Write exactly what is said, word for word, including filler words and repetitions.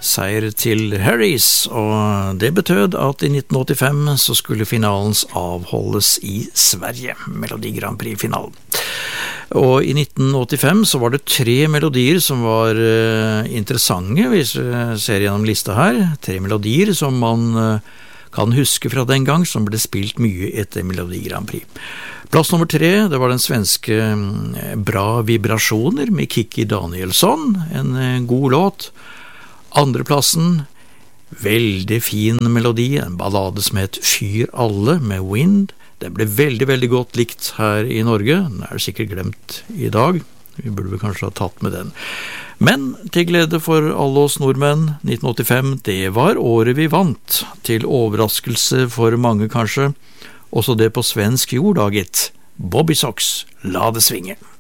Seier til Harrys, og det betød at i nitten åttifem så skulle finalens avholdes i Sverige, Melodi Grand Prix-finalen. Og i nitten åttifem så var det tre melodier som var uh, interessante, hvis vi ser gjennom lista her. Tre melodier som man uh, kan huske fra den gang, som ble spilt mye etter Melodi Grand Prix. Plass nummer tre, det var den svenske uh, Bra Vibrasjoner med Kikki Danielsson, en uh, god låt. Andreplassen, veldig fin melodi, en ballade som het Fyr alle med Wind. Den ble veldig, veldig godt likt her i Norge. Den er sikkert glemt i dag. Vi burde kanskje ha tatt med den. Men til glede for alle oss nordmenn, nitten åttifem, det var året vi vant. Til overraskelse for mange kanskje. Også det på svensk jord, da gitt. Bobby Sox, la det svinge.